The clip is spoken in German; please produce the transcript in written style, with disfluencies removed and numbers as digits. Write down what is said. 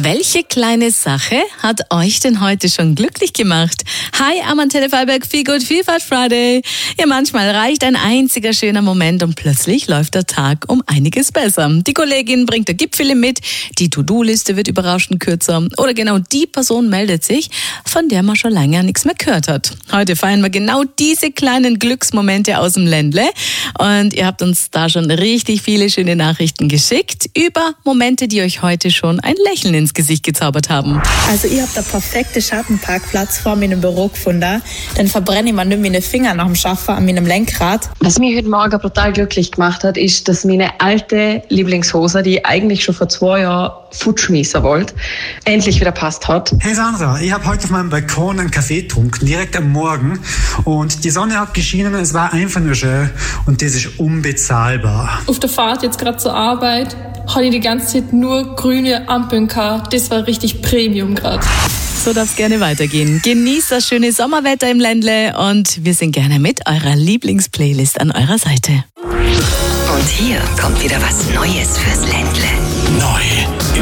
Welche kleine Sache hat euch denn heute schon glücklich gemacht? Hi, Amantelle Fallberg, Feel Good Vielfalt Friday. Ja, manchmal reicht ein einziger schöner Moment und plötzlich läuft der Tag um einiges besser. Die Kollegin bringt der Gipfel mit, die To-Do-Liste wird überraschend kürzer oder genau die Person meldet sich, von der man schon länger nichts mehr gehört hat. Heute feiern wir genau diese kleinen Glücksmomente aus dem Ländle und ihr habt uns da schon richtig viele schöne Nachrichten geschickt über Momente, die euch heute schon ein Lächeln ins Gesicht gezaubert haben. Also ich habe den perfekten Schattenparkplatz vor meinem Büro gefunden. Dann verbrenne ich mir nicht meine Finger nach dem Schaffen an meinem Lenkrad. Was mich heute Morgen brutal glücklich gemacht hat, ist, dass meine alte Lieblingshose, die ich eigentlich schon vor 2 Jahren futschmissen wollte, endlich wieder passt hat. Hey Sandra, ich habe heute auf meinem Balkon einen Kaffee getrunken, direkt am Morgen. Und die Sonne hat geschienen und es war einfach nur schön. Und das ist unbezahlbar. Auf der Fahrt jetzt gerade zur Arbeit habe ich die ganze Zeit nur grüne Ampeln gehabt. Das war richtig Premium gerade. So darf es gerne weitergehen. Genießt das schöne Sommerwetter im Ländle und wir sind gerne mit eurer Lieblingsplaylist an eurer Seite. Und hier kommt wieder was Neues fürs Ländle. Neu.